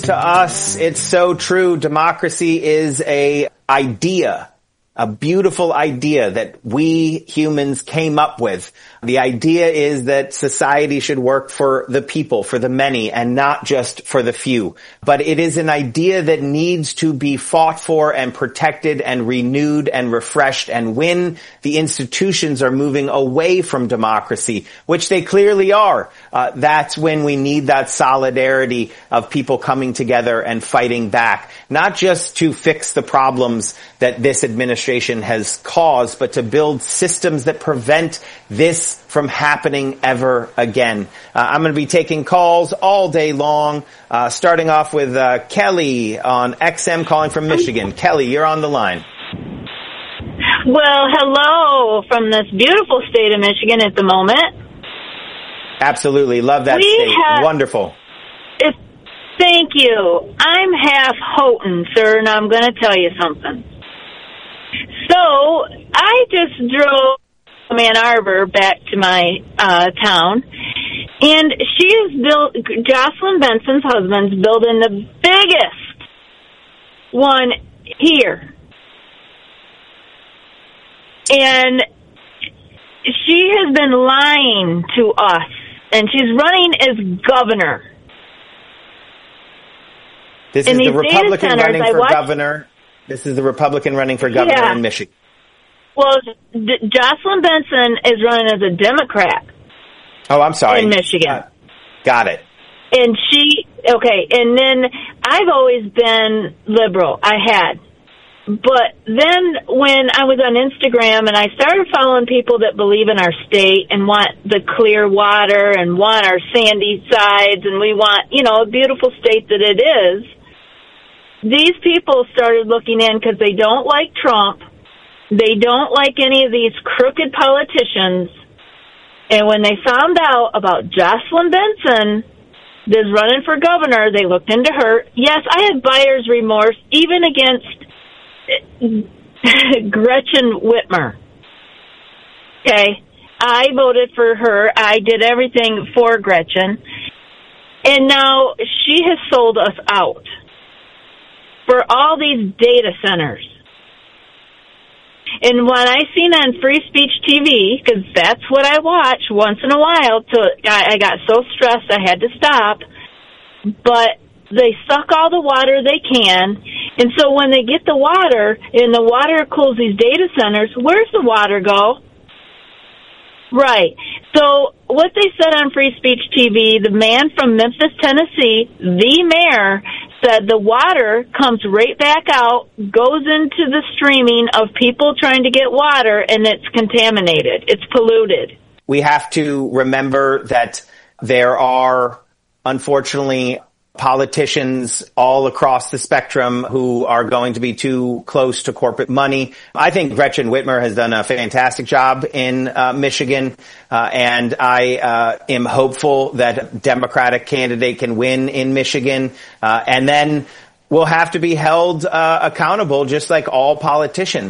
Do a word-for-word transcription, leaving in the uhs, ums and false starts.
to us. It's so true. Democracy is a idea, a beautiful idea that we humans came up with. The idea is that society should work for the people, for the many, and not just for the few. But it is an idea that needs to be fought for and protected and renewed and refreshed. And when the institutions are moving away from democracy, which they clearly are, uh, that's when we need that solidarity of people coming together and fighting back, not just to fix the problems that this administration has caused, but to build systems that prevent this from happening ever again. Uh, I'm going to be taking calls all day long, uh, starting off with uh, Kelly on X M calling from Michigan. Kelly, you're on the line. Well, hello from this beautiful state of Michigan at the moment. Absolutely. Love that we state. Have, Wonderful. If, thank you. I'm half Houghton, sir, and I'm going to tell you something. So, I just drove from Ann Arbor back to my uh, town, and she is built, Jocelyn Benson's husband's building the biggest one here. And she has been lying to us, and she's running as governor. This is the Republican running for governor. This is the Republican running for governor yeah. in Michigan. Well, D- Jocelyn Benson is running as a Democrat. Oh, I'm sorry. In Michigan. Uh, got it. And she, okay, and then I've always been liberal. I had. But then when I was on Instagram and I started following people that believe in our state and want the clear water and want our sandy sides and we want, you know, a beautiful state that it is, these people started looking in because they don't like Trump. They don't like any of these crooked politicians. And when they found out about Jocelyn Benson that's running for governor, they looked into her. Yes, I had buyer's remorse even against Gretchen Whitmer. Okay? I voted for her. I did everything for Gretchen. And now she has sold us out for all these data centers. And what I seen on Free Speech T V, because that's what I watch once in a while, till I, I got so stressed I had to stop, but they suck all the water they can, and so when they get the water, and the water cools these data centers, where's the water go? Right. So what they said on Free Speech T V, the man from Memphis, Tennessee, the mayor, said the water comes right back out, goes into the streaming of people trying to get water, and it's contaminated. It's polluted. We have to remember that there are, unfortunately, politicians all across the spectrum who are going to be too close to corporate money. I think Gretchen Whitmer has done a fantastic job in uh, Michigan, uh, and I uh, am hopeful that a Democratic candidate can win in Michigan, uh, and then we'll have to be held uh, accountable just like all politicians.